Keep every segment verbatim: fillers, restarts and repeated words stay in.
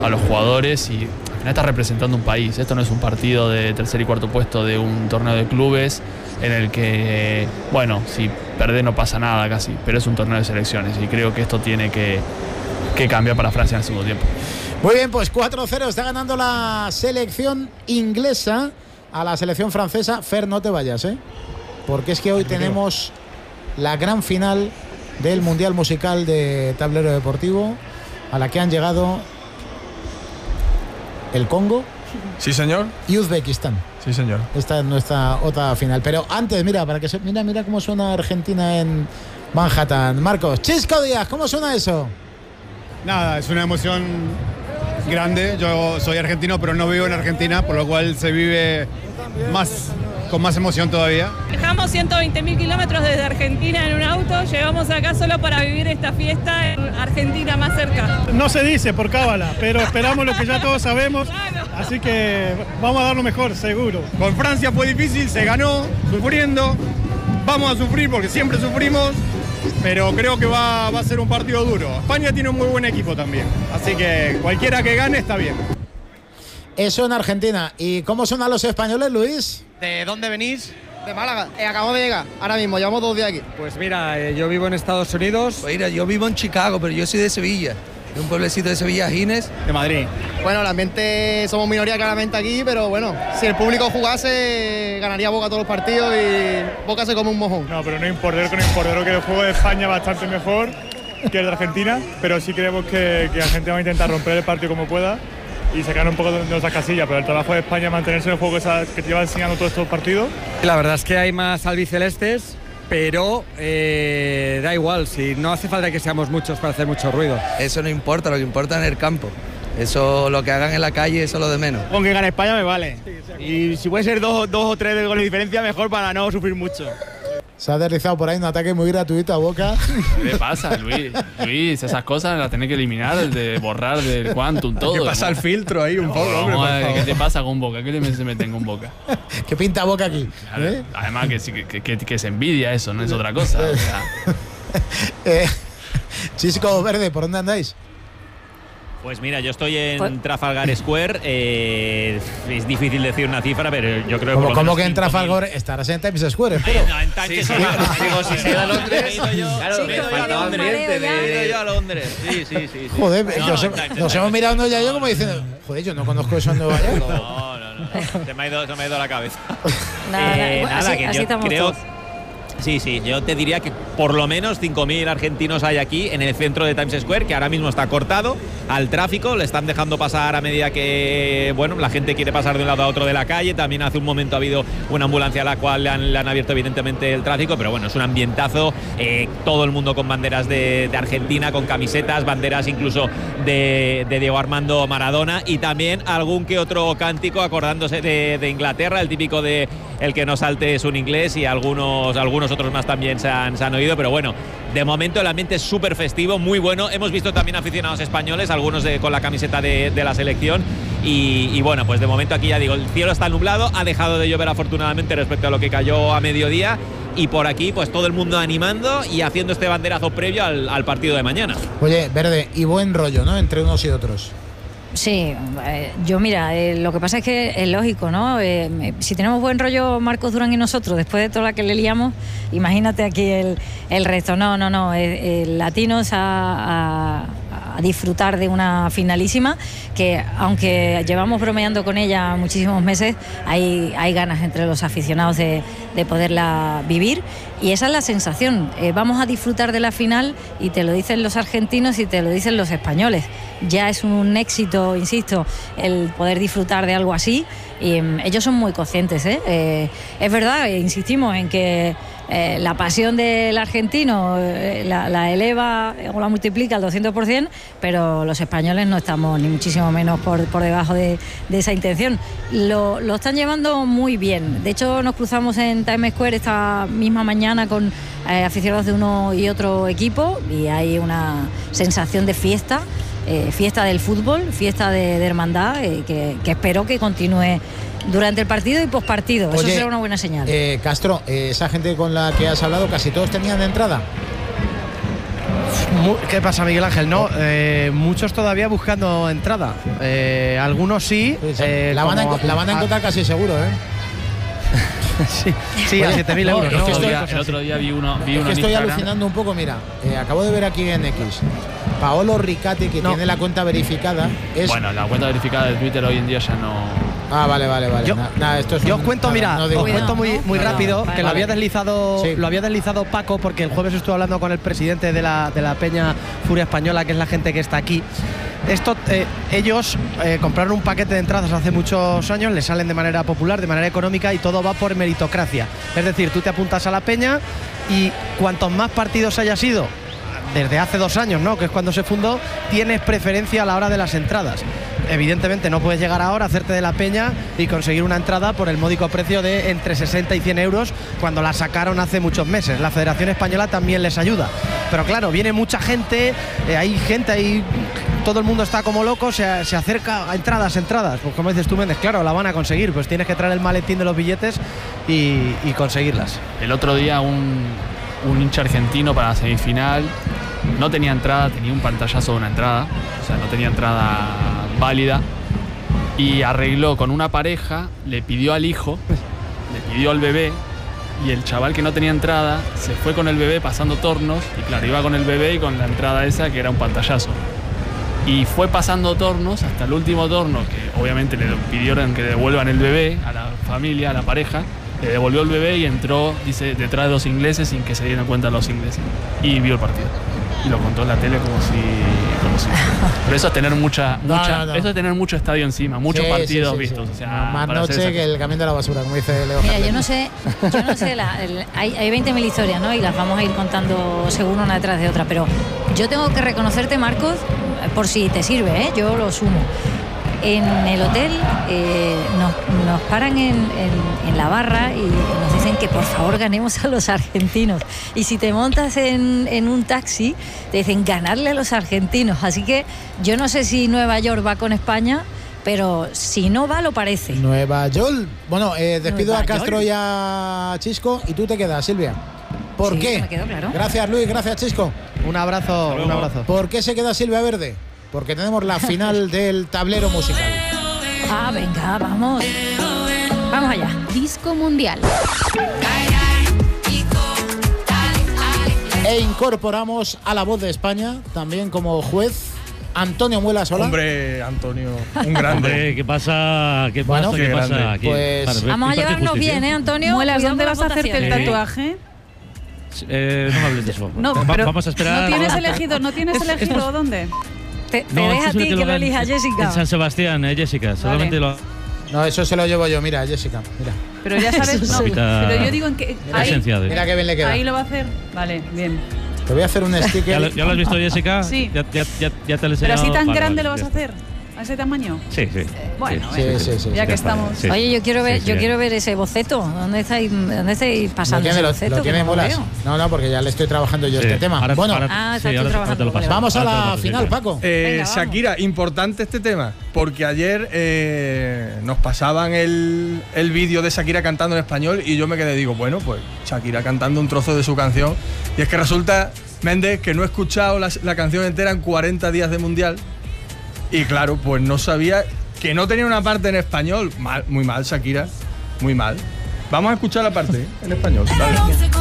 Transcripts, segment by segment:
a los jugadores y al final está representando un país. Esto no es un partido de tercer y cuarto puesto de un torneo de clubes en el que, bueno, si perdés no pasa nada casi, pero es un torneo de selecciones y creo que esto tiene que, que cambiar para Francia en el segundo tiempo. Muy bien, pues cuatro cero está ganando la selección inglesa a la selección francesa. Fer, no te vayas, ¿eh? Porque es que hoy tenemos la gran final del Mundial Musical de Tablero Deportivo, a la que han llegado el Congo, sí señor, y Uzbekistán. Sí señor. Esta es nuestra otra final. Pero antes, mira, para que se, mira, mira cómo suena Argentina en Manhattan. Marcos, Chisco Díaz, ¿cómo suena eso? Nada, es una emoción grande. Yo soy argentino, pero no vivo en Argentina, por lo cual se vive más, con más emoción todavía. Viajamos ciento veinte mil kilómetros desde Argentina en un auto, llegamos acá solo para vivir esta fiesta en Argentina más cerca. No se dice por cábala, pero esperamos lo que ya todos sabemos, así que vamos a dar lo mejor, seguro. Con Francia fue difícil, se ganó, sufriendo, vamos a sufrir porque siempre sufrimos, pero creo que va, va a ser un partido duro. España tiene un muy buen equipo también, así que cualquiera que gane está bien. Eso en Argentina. ¿Y cómo son a los españoles, Luis? ¿De dónde venís? De Málaga. Eh, acabo de llegar. Ahora mismo, llevamos dos días aquí. Pues mira, eh, yo vivo en Estados Unidos. Pues mira, yo vivo en Chicago, pero yo soy de Sevilla. De un pueblecito de Sevilla, Gines. De Madrid. Bueno, el ambiente, somos minoría claramente aquí, pero bueno, si el público jugase, ganaría Boca todos los partidos y Boca se come un mojón. No, pero no importa, que no importa. Creo que el juego de España es bastante mejor que el de Argentina, pero sí creemos que, que Argentina va a intentar romper el partido como pueda y sacar un poco de nuestras casillas, pero el trabajo de España es mantenerse en el juego que, esa, que te lleva enseñando todos estos partidos. La verdad es que hay más albicelestes, pero eh, da igual, si no hace falta que seamos muchos para hacer mucho ruido. Eso no importa, lo que importa es en el campo. Eso, lo que hagan en la calle, eso es lo de menos. Con que gane España me vale. Y si puede ser dos, dos o tres de goles de diferencia, mejor para no sufrir mucho. Se ha aterrizado por ahí un ataque muy gratuito a Boca. ¿Qué le pasa, Luis? Luis, esas cosas las tenés que eliminar, el de borrar del Quantum, todo. ¿Qué pasa el filtro ahí un poco, no, hombre? Vamos a ver, ¿qué te pasa con Boca? ¿Qué te se meten con Boca? ¿Qué pinta Boca aquí? Claro, ¿eh? Además que, que, que, que se envidia eso, no es otra cosa. O sea. eh, Chisco Verde, ¿por dónde andáis? Pues mira, yo estoy en Trafalgar Square. Eh, es difícil decir una cifra, pero yo creo que. ¿Cómo, ¿cómo que en Trafalgar estarás en Times Square? Pero. No, en Times Square. Digo, si se da a Londres. Claro, me faltaba un diente de yo a Londres. Sí, sí, sí. Joder, nos, nos hemos mirado ya yo como diciendo, joder, yo no conozco eso en Nueva York. No, no, no. Se me ha ido, se me ha ido la cabeza. Nada, eh, nada, nada así, que así yo estamos creo. todos. Sí, sí, yo te diría que por lo menos cinco mil argentinos hay aquí en el centro de Times Square, que ahora mismo está cortado al tráfico, le están dejando pasar a medida que, bueno, la gente quiere pasar de un lado a otro de la calle. También hace un momento ha habido una ambulancia a la cual le han, le han abierto evidentemente el tráfico, pero bueno, es un ambientazo, eh, todo el mundo con banderas de, de Argentina, con camisetas, banderas incluso de, de Diego Armando Maradona, y también algún que otro cántico acordándose de, de Inglaterra, el típico de el que no salte es un inglés, y algunos, algunos otros más también se han, se han oído, pero bueno, de momento el ambiente es súper festivo, muy bueno. Hemos visto también aficionados españoles, algunos de, con la camiseta de, de la selección, y, y bueno, pues de momento aquí ya digo, el cielo está nublado, ha dejado de llover afortunadamente respecto a lo que cayó a mediodía, y por aquí pues todo el mundo animando y haciendo este banderazo previo al, al partido de mañana. Oye, Verde, y buen rollo, ¿no?, entre unos y otros. Sí, eh, yo mira, eh, lo que pasa es que es lógico, ¿no? Eh, si tenemos buen rollo Marcos Durán y nosotros, después de toda la que le liamos, imagínate aquí el, el resto. No, no, no, eh, eh, latinos a, a, a disfrutar de una finalísima que, aunque llevamos bromeando con ella muchísimos meses, hay, hay ganas entre los aficionados de, de poderla vivir, y esa es la sensación. Eh, vamos a disfrutar de la final, y te lo dicen los argentinos y te lo dicen los españoles. Ya es un éxito, insisto, el poder disfrutar de algo así, y um, ellos son muy conscientes, ¿eh? Eh, es verdad, eh, insistimos en que eh, la pasión del argentino eh, la, la eleva o la multiplica al doscientos por ciento, pero los españoles no estamos ni muchísimo menos por, por debajo de, de esa intención. Lo, lo están llevando muy bien. De hecho, nos cruzamos en Times Square esta misma mañana con eh, aficionados de uno y otro equipo, y hay una sensación de fiesta. Eh, fiesta del fútbol, fiesta de, de hermandad, eh, que, que espero que continúe durante el partido y pospartido. Eso será una buena señal. Eh, Castro, eh, esa gente con la que has hablado, ¿casi todos tenían entrada? ¿Qué pasa, Miguel Ángel? No, eh, muchos todavía buscando entrada. Eh, algunos sí. Sí, sí. Eh, la, van a, como- la van a encontrar casi seguro, ¿eh? sí, sí, a siete mil No, euros. es ¿no? que estoy- El otro día vi uno, vi Es uno que en estoy Instagram. alucinando un poco, mira. eh, acabo de ver aquí en X. Paolo Ricati, que No. tiene la cuenta verificada. Es... Bueno, la cuenta verificada de Twitter hoy en día ya no. Ah, vale, vale, vale. Yo- Na- nada, esto es Yo un- os cuento, nada, mira, no digo os nada. cuento muy, muy No, no, rápido vale, que lo había vale. deslizado, Sí. lo había deslizado Paco, porque el jueves estuve hablando con el presidente de la, de la Peña Furia Española, que es la gente que está aquí. Esto, eh, ellos eh, compraron un paquete de entradas hace muchos años, les salen de manera popular, de manera económica, y todo va por meritocracia. Es decir, tú te apuntas a la Peña y cuantos más partidos hayas ido desde hace dos años, ¿no?, que es cuando se fundó, tienes preferencia a la hora de las entradas. Evidentemente no puedes llegar ahora, hacerte de la Peña y conseguir una entrada por el módico precio de entre sesenta y cien euros cuando la sacaron hace muchos meses. La Federación Española también les ayuda. Pero claro, viene mucha gente, eh, hay gente ahí, todo el mundo está como loco, se, se acerca a entradas, entradas. Pues como dices tú, Méndez, claro, la van a conseguir, pues tienes que traer el maletín de los billetes y, y conseguirlas. El otro día un, un hincha argentino para la semifinal no tenía entrada, tenía un pantallazo de una entrada, o sea, no tenía entrada válida, y arregló con una pareja, le pidió al hijo, le pidió al bebé, y el chaval que no tenía entrada se fue con el bebé pasando tornos, y claro, iba con el bebé y con la entrada esa que era un pantallazo. Y fue pasando tornos hasta el último torno, que obviamente le pidieron que devuelvan el bebé a la familia, a la pareja. Le devolvió el bebé y entró, dice, detrás de dos ingleses sin que se dieran cuenta los ingleses. Y vio el partido. Y lo contó en la tele como si... Como si pero eso es tener mucha... No, mucha no, no. eso es tener mucho estadio encima, muchos Sí, partidos sí, sí, vistos. sí. O sea, Más para hacer noche esa que cosa. el camión de la basura, como dice Leo. Mira, Harlem. yo no sé, yo no sé, la- el- hay, hay veinte mil historias, ¿no? Y las vamos a ir contando seguro una detrás de otra, pero yo tengo que reconocerte, Marcos, por si te sirve, ¿eh? Yo lo sumo. En el hotel eh, nos, nos paran en, en- en la barra y nos dicen que por favor ganemos a los argentinos. Y si te montas en, en un taxi, te dicen ganarle a los argentinos. Así que yo no sé si Nueva York va con España, pero si no va, lo parece. Nueva York. Bueno, eh, despido Nueva a Castro York. y a Chisco y tú te quedas, Silvia. ¿Por Sí, qué? me quedo claro. Gracias, Luis. Gracias, Chisco. Un abrazo, un abrazo. ¿Por qué se queda Silvia Verde? Porque tenemos la final del tablero musical. Ah, venga, vamos. Vamos allá. Disco Mundial. E incorporamos a la Voz de España, también como juez, Antonio Muela Sola. Hombre, Antonio, un grande. Hombre, ¿qué pasa? ¿Qué pasa? Bueno, ¿Qué qué pasa grande. aquí? Pues Para ver- Vamos a impartir llevarnos justicia. bien, ¿eh, Antonio? Muelas, Cuidado ¿dónde con las vas a hacerte el votaciones. tatuaje? Eh, no me hables de eso. No, Va- pero vamos a esperar. ¿No tienes elegido, ¿no tienes Es- es elegido más- dónde? Te, te No, deja esto a es lo ti que lo hagan elija en- Jessica. En San Sebastián, eh, Jessica. Solamente lo. No, eso se lo llevo yo. Mira, Jessica, mira. Pero ya sabes, no. Quita Pero yo digo en que la ahí, esencia de- Mira qué bien le queda. ahí lo va a hacer. Vale, bien. Te voy a hacer un ¿Ya sticker. lo, ya lo has visto, Jessica? Sí. Ya, ya, ya, ya te lo he Pero así enseñado. tan Vale, grande vale, lo vas ya a está. hacer. ¿A ese tamaño? Sí, sí. Bueno, Sí, venga. sí, sí. Ya que está bien, estamos. sí. Oye, yo quiero ver, Sí, yo sí. quiero ver ese boceto. ¿Dónde estáis, dónde estáis Lo pasando tiene, ese lo, boceto? lo tiene Que no lo Mulas. veo. No, no, porque ya le estoy trabajando yo Sí. este tema. Ahora- bueno, ahora- Ah, estás sí, tú ahora- ahora te lo trabajando. paso. vamos a Ahora te lo la paso, final, sí. Paco. Eh, Venga, vamos. Shakira, importante este tema, porque ayer eh, nos pasaban el, el vídeo de Shakira cantando en español y yo me quedé, digo, bueno, pues Shakira cantando un trozo de su canción. Y es que resulta, Méndez, que no he escuchado la, la canción entera en cuarenta días de Mundial. Y claro, pues no sabía que no tenía una parte en español. Mal, muy mal, Shakira, muy mal. Vamos a escuchar la parte ¿eh? en español. Dale.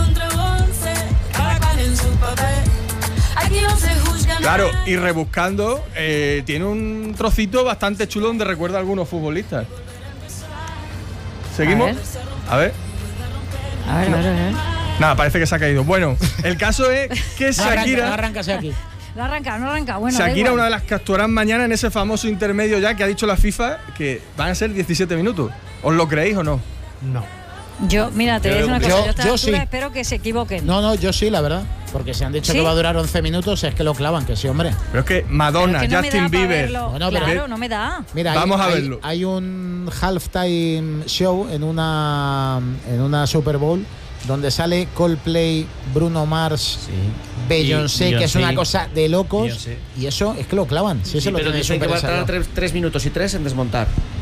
Claro, y rebuscando, eh, tiene un trocito bastante chulo donde recuerda a algunos futbolistas. ¿Seguimos? A ver. A ver, a ver, a ver. Nada, parece que se ha caído. Bueno, el caso es que No arranca, no Shakira, arrancase aquí. No arranca, no arranca. Bueno, da Shakira, igual. una de las que actuarán mañana en ese famoso intermedio ya que ha dicho la FIFA que van a ser diecisiete minutos. ¿Os lo creéis o no? No. Yo, mira, te voy a decir una Yo- cosa. Yo, a esta yo altura sí. espero que se equivoquen. No, no, yo sí, la verdad. Porque si han dicho ¿Sí? que va a durar once minutos, es que lo clavan, que sí, hombre. Pero es que Madonna, Pero que no me Justin da pa' Bieber. verlo. Bueno, pero- Claro, no me da. Mira, Vamos hay, a hay- verlo. Hay un halftime show en una, en una Super Bowl donde sale Coldplay, Bruno Mars, Beyoncé, Y que es Beyoncé. una cosa de locos. Beyoncé. Y eso es que lo clavan. Si Sí, eso lo pero tiene dicen que súper va a tardar ensayado. tres, tres minutos y tres en desmontar.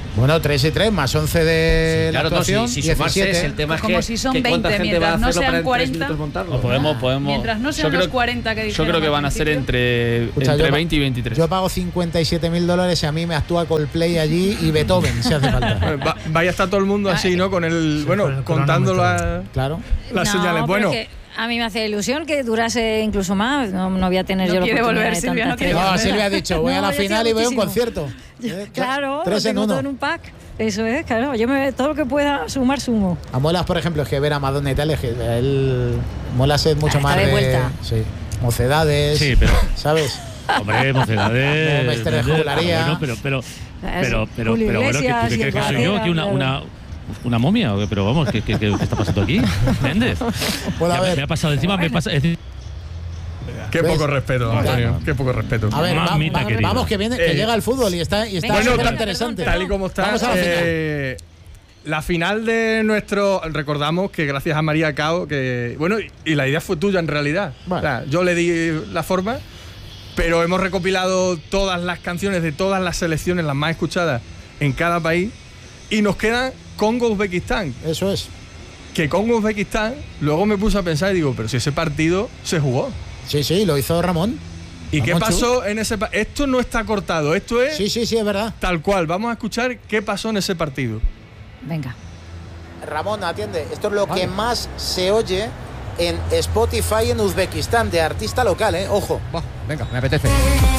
Bueno, tres y tres más once de Sí, claro, la actuación, no, si, si sumarse diecisiete. es el tema es Como que, si son que cuánta veinte, gente va a mientras no hacerlo sean para en tres cuarenta. minutos montarlo. O podemos, podemos. Mientras no sean yo creo, los cuarenta que Yo dijeron creo que al van a ser principio. entre, Escucha, entre yo pa- veinte y veintitrés. Yo pago cincuenta y siete mil dólares y a mí me actúa Coldplay allí y Beethoven, si hace falta. Bueno, va- vaya a estar todo el mundo así, ¿no? Con el. Bueno, con el contando cronómetro. la- Claro. las No, señales. pero Bueno. es que a mí me hace ilusión que durase incluso más. No, no voy a tener No yo la quiere oportunidad volver, de Silvia, tantas no quiere estrellas. No, Silvia ha dicho, voy a No, la yo final quiero y voy a un muchísimo. concierto. Eh, Claro, tres lo en tengo uno. todo en un pack. Eso es, claro. Yo me todo lo que pueda sumar, sumo. A Molas, por ejemplo, es que ver a Madonna y tal, es que él. Molas es mucho Ah, más está de de. vuelta. Sí. Mocedades. Sí, pero- ¿Sabes? Hombre, mocedades. No, Mister Jugularía. Bueno, pero, pero, pero, pero, Julio pero bueno, ¿qué, Iglesias ¿tú qué y crees que el soy yo? Guardiola, ¿Aquí una, claro. una, una momia? ¿O qué? Pero vamos, ¿qué, qué, qué, qué está pasando aquí? ¿Entiendes? Puede Ya me, haber. me ha pasado encima, me pasa. Es decir, Qué ¿Ves? poco respeto, Antonio. Qué poco respeto. A ver, va- Mamita va- querida. vamos, que viene, que Eh, llega el fútbol y está, y está Venga, Bueno, súper tal, interesante. tal y como está, Vamos a la final. eh, la final de nuestro. Recordamos que gracias a María Cao, que. Bueno, y la idea fue tuya en realidad. Bueno. O sea, yo le di la forma, pero hemos recopilado todas las canciones de todas las selecciones, las más escuchadas en cada país, y nos queda Congo-Uzbekistán. Eso es. Que Congo-Uzbekistán, luego me puse a pensar y digo, pero si ese partido se jugó. Sí, sí, lo hizo Ramón. ¿Y qué Ramón Chu. pasó en ese partido? Esto no está cortado, esto es Sí, sí, sí, es verdad. tal cual. Vamos a escuchar qué pasó en ese partido. Venga. Ramón, atiende. Esto es lo que más se oye en Spotify en Uzbekistán, de artista local, ¿eh? Ojo. Venga, me apetece.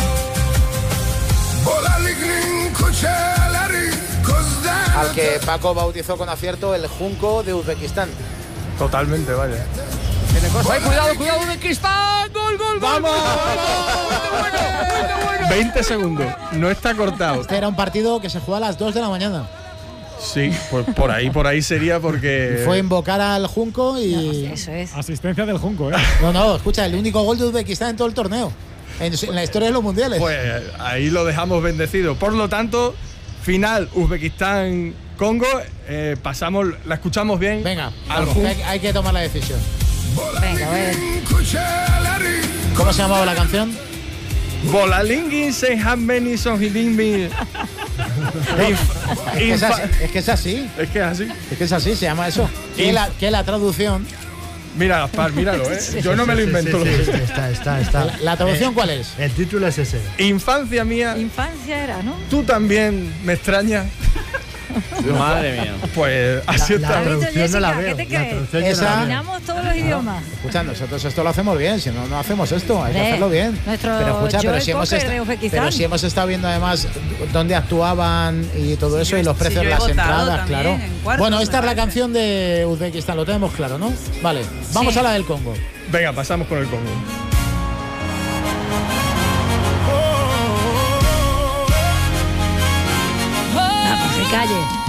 Al que Paco bautizó con acierto el Junco de Uzbekistán. Totalmente, vaya. ¡Ay, cuidado, cuidado, Uzbekistán! ¡Gol, gol, gol! ¡Vamos! veinte segundos. No está cortado. Este era un partido que se jugó a las dos de la mañana. Sí, pues por ahí, por ahí sería porque. Fue invocar al Junco y. Eso es. Asistencia del Junco, ¿eh? No, no, escucha, el único gol de Uzbekistán en todo el torneo. En, en la historia de los mundiales. Pues ahí lo dejamos bendecido. Por lo tanto, final Uzbekistán-Congo. Eh, pasamos, la escuchamos bien. Venga, al vamos, Jun- hay, hay que tomar la decisión. Venga, a ver. ¿Cómo se llamaba la canción? Bolalingin se hameni sonhidinbi. Es que es así. Es que es así. Es que es así. Es que es así, se llama eso. Que la, que la traducción. Mira, Gaspar, míralo, ¿eh? Yo no me lo invento. Sí, sí, sí, está, está, está. ¿La, la traducción Eh, cuál es? El título es ese. Infancia mía, Infancia era, ¿no? tú también me extrañas. Madre mía. Pues así La está. traducción no la Jessica, veo. ¿qué te La crees? traducción yo no Esa- la veo. Dominamos todos los idiomas. Escucha, nosotros esto lo hacemos bien, si no, no hacemos esto, hay que Hombre, hacerlo bien. nuestro pero escucha, pero Joel si, hemos Cocker esta- de Uzbekistán. pero si hemos estado viendo además dónde actuaban y todo eso y los si precios de yo he las votado entradas, también, claro. en cuartos, Bueno, me esta es la parece. canción de Uzbekistán, lo tenemos claro, ¿no? Vale, vamos Sí. a la del Congo. Venga, pasamos con el Congo. Ah, pues se calle.